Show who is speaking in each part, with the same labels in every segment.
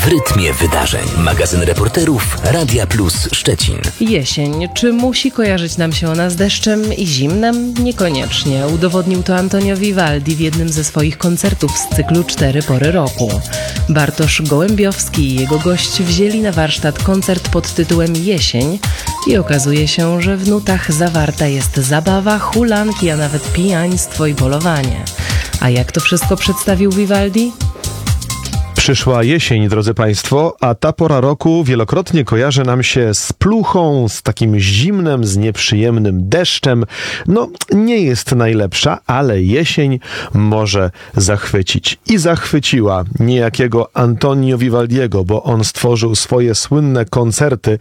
Speaker 1: W rytmie wydarzeń. Magazyn reporterów Radia Plus Szczecin.
Speaker 2: Jesień. Czy musi kojarzyć nam się ona z deszczem i zimnem? Niekoniecznie. Udowodnił to Antonio Vivaldi w jednym ze swoich koncertów z cyklu 4 pory roku. Bartosz Gołębiowski i jego gość wzięli na warsztat koncert pod tytułem Jesień i okazuje się, że w nutach zawarta jest zabawa, hulanki, a nawet pijaństwo i polowanie. A jak to wszystko przedstawił Vivaldi?
Speaker 3: Przyszła jesień, drodzy Państwo, a ta pora roku wielokrotnie kojarzy nam się z pluchą, z takim zimnem, z nieprzyjemnym deszczem. No, nie jest najlepsza, ale jesień może zachwycić. I zachwyciła niejakiego Antonio Vivaldiego, bo on stworzył swoje słynne koncerty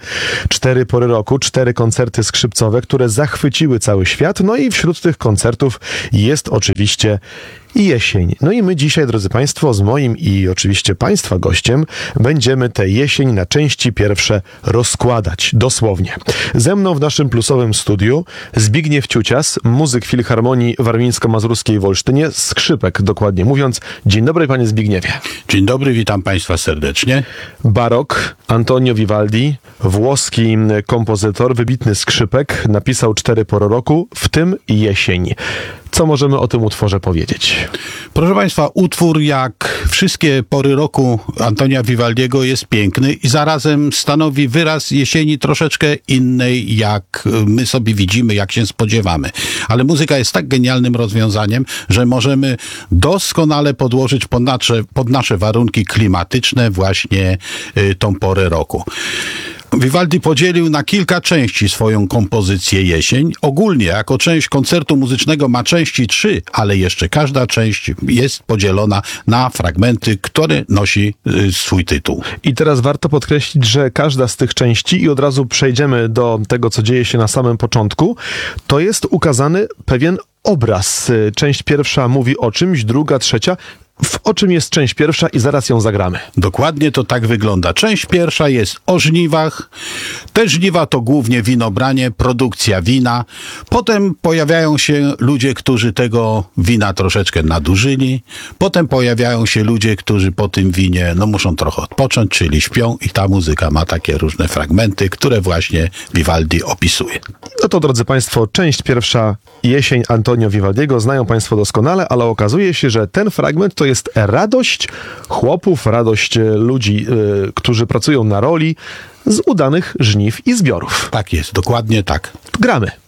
Speaker 3: 4 pory roku, 4 koncerty skrzypcowe, które zachwyciły cały świat. No i wśród tych koncertów jest oczywiście jesień. No i my dzisiaj, drodzy Państwo, z moim i oczywiście Państwa gościem będziemy tę jesień na części pierwsze rozkładać, dosłownie. Ze mną w naszym plusowym studiu Zbigniew Ciucias, muzyk Filharmonii Warmińsko-Mazurskiej w Olsztynie, skrzypek dokładnie mówiąc. Dzień dobry, panie Zbigniewie.
Speaker 4: Dzień dobry, witam Państwa serdecznie.
Speaker 3: Barok, Antonio Vivaldi, włoski kompozytor, wybitny skrzypek, napisał 4 pory roku, w tym jesień. Co możemy o tym utworze powiedzieć?
Speaker 4: Proszę Państwa, utwór jak wszystkie pory roku Antonia Vivaldiego jest piękny i zarazem stanowi wyraz jesieni troszeczkę innej, jak my sobie widzimy, jak się spodziewamy. Ale muzyka jest tak genialnym rozwiązaniem, że możemy doskonale podłożyć pod nasze warunki klimatyczne właśnie tą porę roku. Vivaldi podzielił na kilka części swoją kompozycję Jesień. Ogólnie jako część koncertu muzycznego ma części 3, ale jeszcze każda część jest podzielona na fragmenty, które nosi swój tytuł.
Speaker 3: I teraz warto podkreślić, że każda z tych części, i od razu przejdziemy do tego, co dzieje się na samym początku, to jest ukazany pewien obraz. Część pierwsza mówi o czymś, druga, trzecia. O czym jest część pierwsza i zaraz ją zagramy.
Speaker 4: Dokładnie to tak wygląda. Część pierwsza jest o żniwach. Te żniwa to głównie winobranie, produkcja wina. Potem pojawiają się ludzie, którzy tego wina troszeczkę nadużyli. Potem pojawiają się ludzie, którzy po tym winie muszą trochę odpocząć, czyli śpią i ta muzyka ma takie różne fragmenty, które właśnie Vivaldi opisuje.
Speaker 3: No to, drodzy Państwo, część pierwsza Jesień Antonio Vivaldiego znają Państwo doskonale, ale okazuje się, że ten fragment to jest radość chłopów, radość ludzi, którzy pracują na roli z udanych żniw i zbiorów.
Speaker 4: Tak jest, dokładnie tak.
Speaker 3: Gramy.